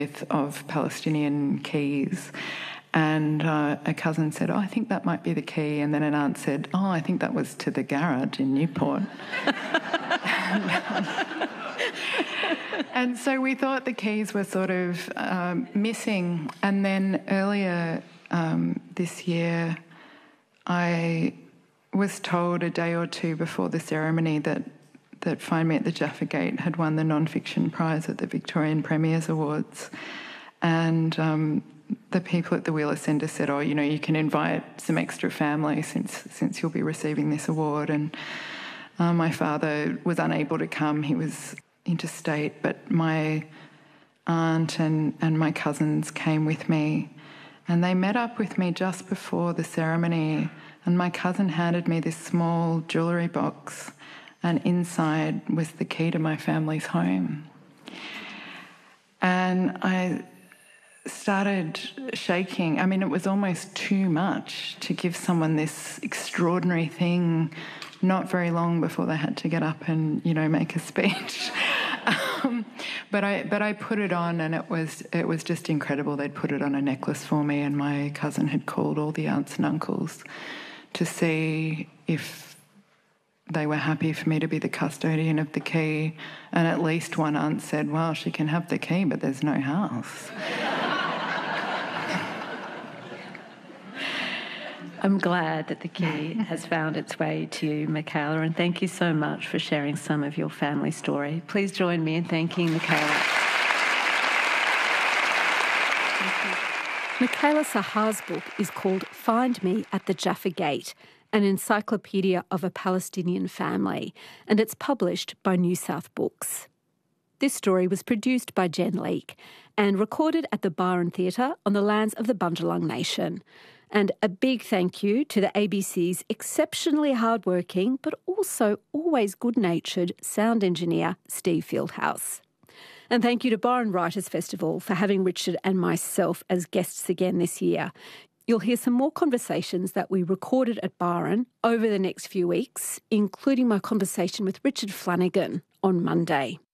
of Palestinian keys. And a cousin said, I think that might be the key. And then an aunt said, I think that was to the garage in Newport. And so we thought the keys were sort of missing. And then earlier this year, I was told a day or two before the ceremony that Find Me at the Jaffa Gate had won the non-fiction prize at the Victorian Premiers Awards. And the people at the Wheeler Centre said, you can invite some extra family since you'll be receiving this award. And my father was unable to come. He was interstate, but my aunt and my cousins came with me, and they met up with me just before the ceremony, and my cousin handed me this small jewellery box, and inside was the key to my family's home. And I started shaking. I mean, it was almost too much to give someone this extraordinary thing not very long before they had to get up and, make a speech. But I put it on, and it was just incredible. They'd put it on a necklace for me, and my cousin had called all the aunts and uncles to see if they were happy for me to be the custodian of the key. And at least one aunt said, well, she can have the key, but there's no house. I'm glad that the key has found its way to you, Michaela, and thank you so much for sharing some of your family story. Please join me in thanking Michaela. Michaela Sahar's book is called Find Me at the Jaffa Gate, an encyclopedia of a Palestinian family, and it's published by New South Books. This story was produced by Jen Leake and recorded at the Byron Theatre on the lands of the Bundjalung Nation. And a big thank you to the ABC's exceptionally hardworking but also always good-natured sound engineer, Steve Fieldhouse. And thank you to Byron Writers Festival for having Richard and myself as guests again this year. You'll hear some more conversations that we recorded at Byron over the next few weeks, including my conversation with Richard Flanagan on Monday.